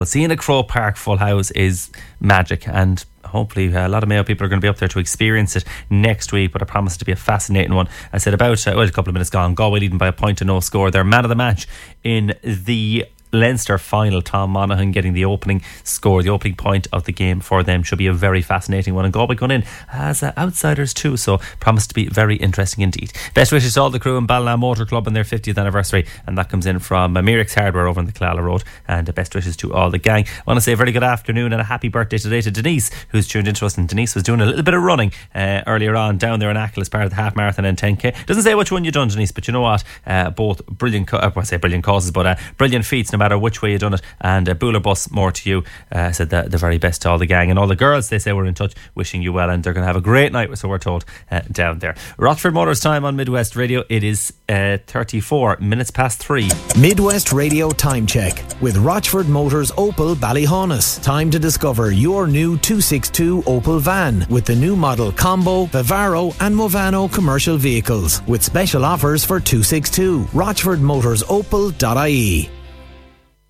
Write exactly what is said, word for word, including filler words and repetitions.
But seeing a Croke Park full house is magic, and hopefully a lot of Mayo people are going to be up there to experience it next week. But I promise it to be a fascinating one. I said about uh, well, a couple of minutes gone, Galway leading by a point to no score. They're man of the match in the Leinster final. Tom Monaghan getting the opening score, the opening point of the game for them. Should be a very fascinating one, and Galway going in as uh, outsiders too, so promise to be very interesting indeed. Best wishes to all the crew in Ballina Motor Club on their fiftieth anniversary, and that comes in from uh, Merrick's Hardware over on the Clalla Road. And uh, best wishes to all the gang. I want to say a very good afternoon and a happy birthday today to Denise, who's tuned into us. And Denise was doing a little bit of running uh, earlier on down there in Achill as part of the half marathon and ten K. Doesn't say which one you've done, Denise, but you know what, uh, both brilliant co- uh, I say brilliant causes, but uh, brilliant feats no matter which way you've done it. And uh, Booler Bus, more to you. uh, said the, the very best to all the gang, and all the girls, they say, we're in touch, wishing you well, and they're going to have a great night, so we're told, uh, down there. Rochford Motors time on Midwest Radio. It is uh, thirty-four minutes past three. Midwest Radio time check with Rochford Motors Opel Ballyhaunis. Time to discover your new two sixty-two Opel van with the new model Combo, Vivaro and Movano commercial vehicles with special offers for two sixty-two. rochford motors opel dot I E.